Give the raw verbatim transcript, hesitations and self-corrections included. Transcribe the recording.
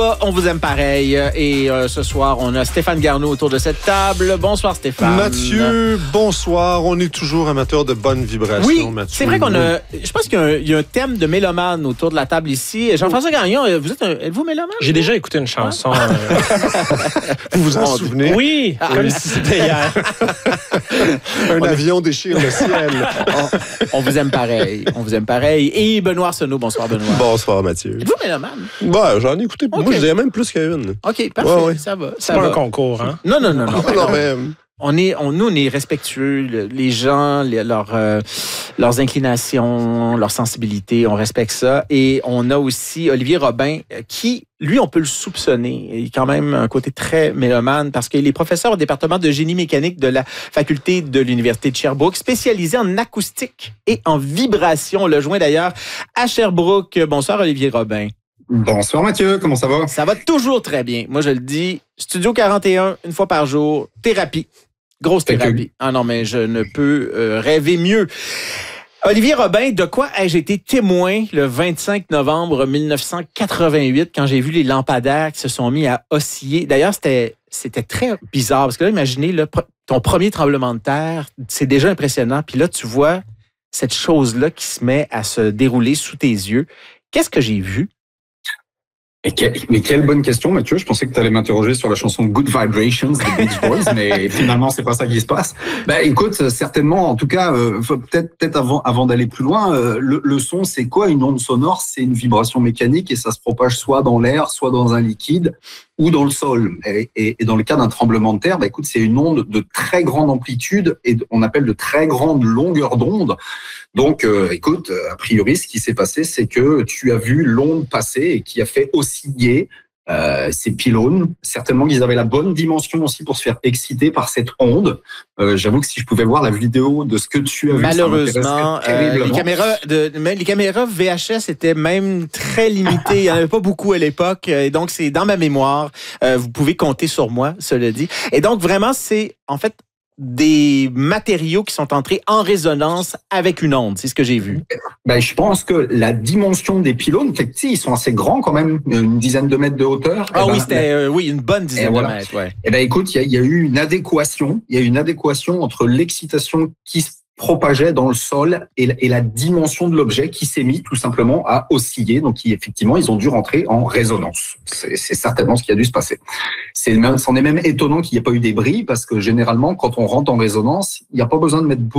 On vous aime pareil. Et euh, ce soir, on a Stéphane Garneau autour de cette table. Bonsoir, Stéphane. Mathieu, bonsoir. On est toujours amateur de bonnes vibrations, oui, Mathieu. C'est vrai qu'on a... Je pense qu'il y a, un, il y a un thème de mélomane autour de la table ici. Jean-François Gagnon, vous êtes un, êtes-vous mélomane? J'ai déjà écouté une chanson. Ah. Euh... vous vous en oh, souvenez? Oui, ah, comme oui. si c'était hier. un on avion est... déchire le ciel. on, on vous aime pareil. On vous aime pareil. Et Benoît Arsenault, bonsoir Benoît. Bonsoir Mathieu. Êtes-vous mélomane? Bah, j'en ai écouté. Okay. Moi, je dirais même plus qu'une. OK, parfait. Ouais, ouais. Ça va. C'est pas va. un concours, hein? Non, non, non, non. non, mais... On est, on, nous, on est respectueux. Les gens, les, leurs, euh, leurs inclinations, leurs sensibilités, on respecte ça. Et on a aussi Olivier Robin, qui, lui, on peut le soupçonner. Il a quand même un côté très mélomane parce qu'il est professeur au département de génie mécanique de la faculté de l'Université de Sherbrooke, spécialisé en acoustique et en vibration. On l'a joint d'ailleurs à Sherbrooke. Bonsoir, Olivier Robin. Bonsoir Mathieu, comment ça va? Ça va toujours très bien. Moi, je le dis, Studio quarante et un, une fois par jour, thérapie. Grosse thérapie. Ah non, mais je ne peux euh, rêver mieux. Olivier Robin, de quoi ai-je été témoin le vingt-cinq novembre mille neuf cent quatre-vingt-huit quand j'ai vu les lampadaires qui se sont mis à osciller? D'ailleurs, c'était, c'était très bizarre parce que là, imaginez, là, ton premier tremblement de terre, c'est déjà impressionnant. Puis là, tu vois cette chose-là qui se met à se dérouler sous tes yeux. Qu'est-ce que j'ai vu? Et quelle, mais quelle bonne question, Mathieu. Je pensais que tu allais m'interroger sur la chanson Good Vibrations des Beach Boys, mais finalement, c'est pas ça qui se passe. Ben, écoute, certainement, en tout cas, euh, peut-être, peut-être avant, avant d'aller plus loin, euh, le, le son, c'est quoi? Une onde sonore, c'est une vibration mécanique et ça se propage soit dans l'air, soit dans un liquide ou dans le sol. Et, et, et dans le cas d'un tremblement de terre, ben, écoute, c'est une onde de très grande amplitude et on appelle de très grande longueur d'onde. Donc, euh, écoute, a priori, ce qui s'est passé, c'est que tu as vu l'onde passer et qui a fait osciller euh, ces pylônes. Certainement qu'ils avaient la bonne dimension aussi pour se faire exciter par cette onde. Euh, j'avoue que si je pouvais voir la vidéo de ce que tu as vu, malheureusement, euh, les caméras, de, même les caméras V H S étaient même très limitées. Il n'y en avait pas beaucoup à l'époque. Et donc, c'est dans ma mémoire. Euh, vous pouvez compter sur moi, cela dit. Et donc, vraiment, c'est en fait des matériaux qui sont entrés en résonance avec une onde. C'est ce que j'ai vu. Ben, je pense que la dimension des pylônes, tu sais, ils sont assez grands quand même, une dizaine de mètres de hauteur. Ah oui, ben, c'était euh, oui, une bonne dizaine voilà. de mètres. Ouais. Eh ben, écoute, il y, y a eu une adéquation. Il y a eu une adéquation entre l'excitation qui se propageait dans le sol et la, et la dimension de l'objet qui s'est mis tout simplement à osciller. Donc, qui, effectivement, ils ont dû rentrer en résonance. C'est, c'est certainement ce qui a dû se passer. C'est même, c'en est même étonnant qu'il n'y ait pas eu des bris parce que généralement, quand on rentre en résonance, il n'y a pas besoin de mettre beaucoup